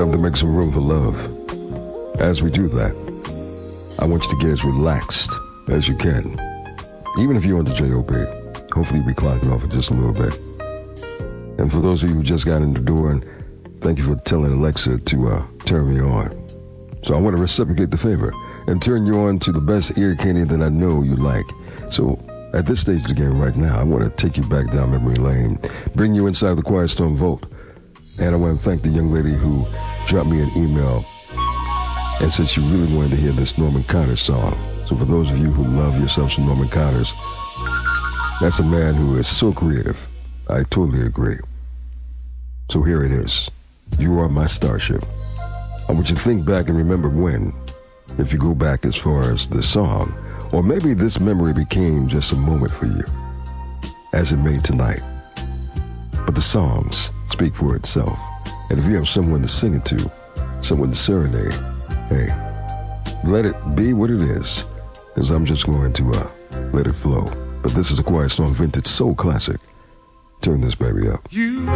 time to make some room for love. As we do that, I want you to get as relaxed as you can. Even if you're on the J.O.B., hopefully you'll be clocking off in just a little bit. And for those of you who just got in the door, and thank you for telling Alexa to turn me on. So I want to reciprocate the favor and turn you on to the best ear candy that I know you like. So at this stage of the game right now, I want to take you back down memory lane, bring you inside the Quiet Storm Vault. And I want to thank the young lady who dropped me an email and said she really wanted to hear this Norman Connors song. So for those of you who love yourself some Norman Connors, that's a man who is so creative. I totally agree. So here it is. You Are My Starship. I want you to think back and remember when, if you go back as far as the song, or maybe this memory became just a moment for you, as it may tonight. But the songs speak for itself. And if you have someone to sing it to, someone to serenade, hey, let it be what it is, because I'm just going to let it flow. But this is a Quiet Storm Vintage Soul Classic. Turn this baby up.